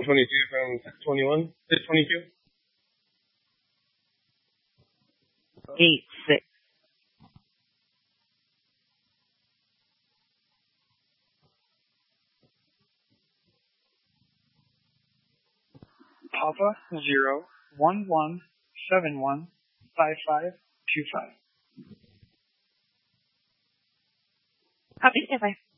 122 from 21. 22. 86. Papa 011715525. Copy, stand by.